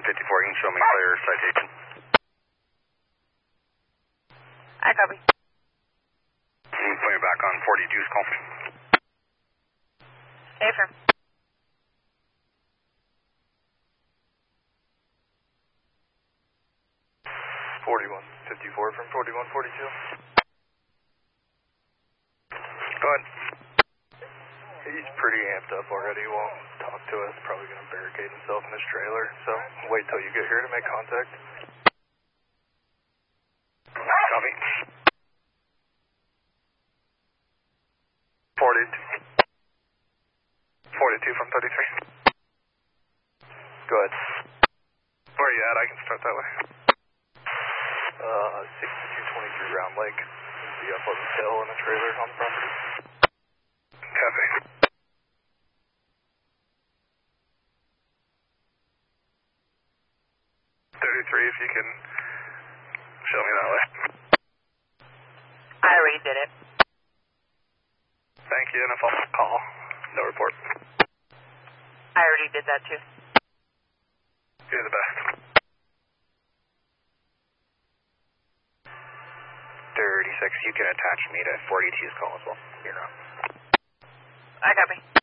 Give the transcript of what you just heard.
54, you can show me clear citation. I copy. You can put me back on 42's call. Affirm. 4154 from 4142. Go ahead. He's pretty amped up already. Won't talk to us. Probably going to barricade himself in his trailer. So wait till you get here to make contact. Copy. 42 from 33. Go ahead. Where are you at? I can start that way. 6223 Round Lake. Be up on the hill in a trailer on the property. Copy. 33, if you can show me that way. I already did it. Thank you, and if I'll call, no report. I already did that too. You're the best. You can attach me to 42's call as well. You're not. I copy.